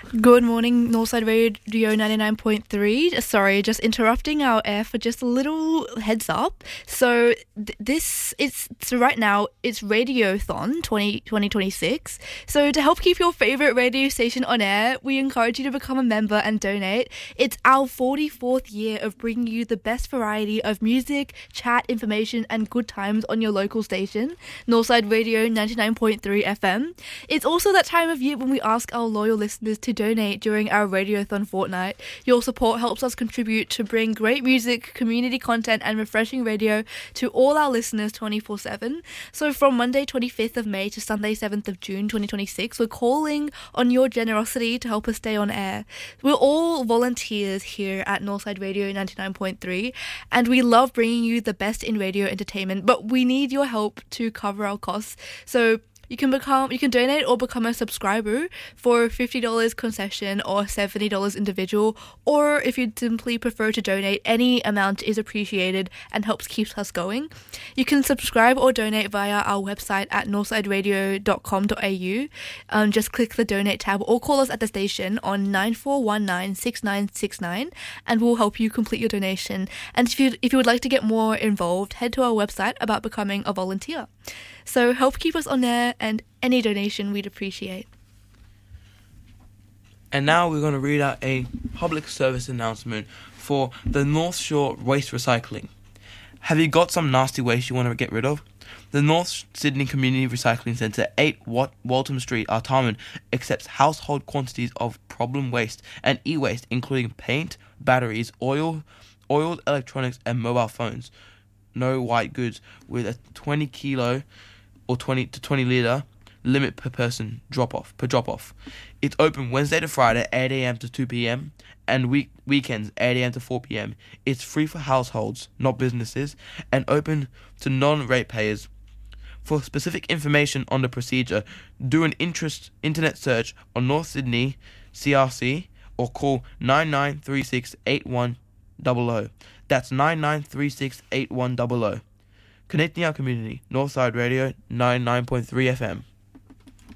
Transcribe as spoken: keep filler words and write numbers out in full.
Good morning, Northside Radio ninety-nine point three. Sorry, just interrupting our air for just a little heads up. So th- this is so right now it's Radiothon twenty twenty-six. So to help keep your favorite radio station on air, we encourage you to become a member and donate. It's our forty-fourth year of bringing you the best variety of music, chat, information, and good times on your local station, Northside Radio ninety-nine point three F M. It's also that time of year when we ask our loyal listeners to donate during our Radiothon fortnight. Your support helps us contribute to bring great music, community content, and refreshing radio to all our listeners twenty-four seven. So from Monday twenty-fifth of May to Sunday seventh of June twenty twenty-six, we're calling on your generosity to help us stay on air. We're all volunteers here at Northside Radio ninety-nine point three, and we love bringing you the best in radio entertainment, but we need your help to cover our costs. So You can become, you can donate or become a subscriber for fifty dollars concession or seventy dollars individual, or if you'd simply prefer to donate, any amount is appreciated and helps keep us going. You can subscribe or donate via our website at northside radio dot com dot a u. Um, just click the donate tab or call us at the station on nine four one nine, six nine six nine and we'll help you complete your donation. And if you if you would like to get more involved, head to our website about becoming a volunteer. So help keep us on air, and any donation we'd appreciate. And now we're going to read out a public service announcement for the North Shore Waste Recycling. Have you got some nasty waste you want to get rid of? The North Sydney Community Recycling Centre, eight Wat- Waltham Street, Artarmon, accepts household quantities of problem waste and e-waste, including paint, batteries, oil, oiled electronics and mobile phones. No white goods, with a twenty kilo or twenty to twenty litre limit per person drop off per drop off. It's open Wednesday to Friday, eight a.m. to two p.m. and week weekends, eight a.m. to four p.m. It's free for households, not businesses, and open to non-ratepayers. For specific information on the procedure, do an interest internet search on North Sydney C R C or call nine nine three six eight one zero zero. That's nine nine three six eight one zero zero. Connecting our community, Northside Radio ninety-nine point three F M.